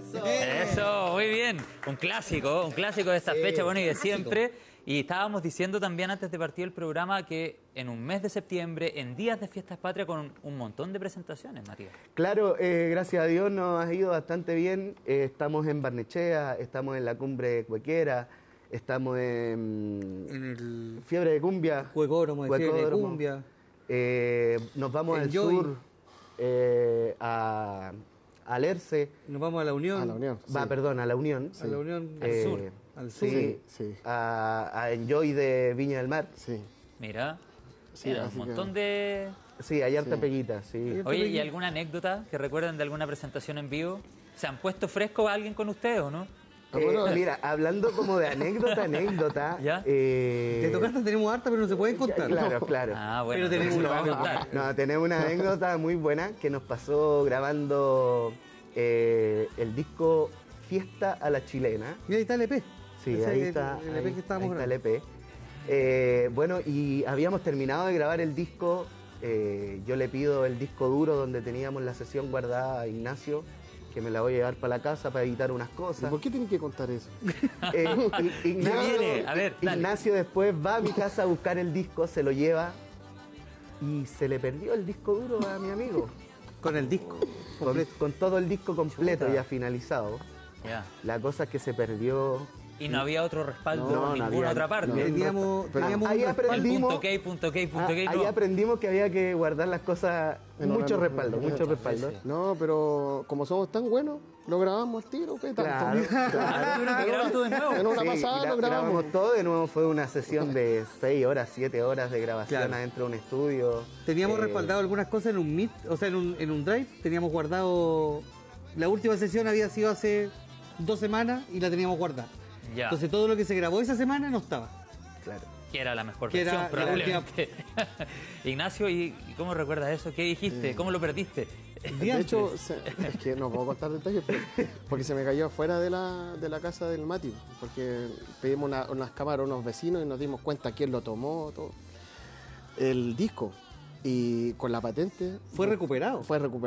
Eso, muy bien. Un clásico de esta fecha, bueno, y de siempre. Y estábamos diciendo también antes de partir el programa que en un mes de septiembre, en días de fiestas patrias, con un montón de presentaciones, Matías. Claro, gracias a Dios nos ha ido bastante bien. Estamos en Barnechea, estamos en la Cumbre Cuequera, estamos en el Fiebre de Cumbia. Juegódromo de Fiebre de Cumbia. Nos vamos al Joy. sur, al Erce. Nos vamos a la Unión. A la Unión. Va, perdón, a la Unión. A la Unión. Al sur. Al sur. Sí, Sí. a Enjoy de Viña del Mar. Sí. Mira, Sí, mira, un así montón que- de... Sí, hay harta Sí. peguita, sí. Oye, ¿y alguna anécdota que recuerden de alguna presentación en vivo? ¿Se han puesto fresco a alguien con ustedes o no? Bueno, Mira, hablando como de anécdota, ¿Ya? De tocatas tenemos harta, pero no se pueden contar. Claro, claro. Ah, bueno, Pero tenemos entonces lo una vamos a contar. No, tenemos una anécdota muy buena que nos pasó grabando el disco Fiesta a la Chilena. Mira, ahí está el EP. Sí, Ese ahí es está. el EP que estábamos ahí está el grabando. EP. Bueno, y habíamos terminado de grabar el disco. Yo le pido el disco duro donde teníamos la sesión guardada a Ignacio, que me la voy a llevar para la casa para editar unas cosas. ¿Por qué tienen que contar eso? Ignacio, viene? A ver, dale. Ignacio después va a mi casa a buscar el disco, se lo lleva y se le perdió el disco duro a mi amigo. Con el disco. Con todo el disco completo Chuta. ya finalizado. Ya. La cosa es que se perdió. Y no había otro respaldo No, por no ninguna había- otra parte. no. Teníamos Ahí un respaldo. aprendimos. Punto K, Ahí aprendimos que había que guardar las cosas, En mucho una- respaldo, mucho respaldo. No, pero como somos tan buenos, lo grabamos al tiro, ¿qué tanto? Claro, Tuvieron que grabar todo de nuevo. En una pasada lo grabamos. todo de nuevo, fue una sesión de 6 horas, 7 horas de grabación Claro. adentro de un estudio. Teníamos Eh, respaldado algunas cosas en un Meet, o sea, en un Drive. Teníamos guardado. La última sesión había sido hace 2 semanas y la teníamos guardada. Ya. Entonces todo lo que se grabó esa semana no estaba. Claro. Que era la mejor Que versión, era la probablemente. Ignacio, ¿y cómo recuerdas eso? ¿Qué dijiste? ¿Cómo lo perdiste? De hecho, es que no puedo contar detalles, porque se me cayó afuera de la casa del Mati, porque pedimos unas cámaras a unos vecinos y nos dimos cuenta quién lo tomó, todo. El disco, y con la patente... Fue recuperado. Fue recuperado.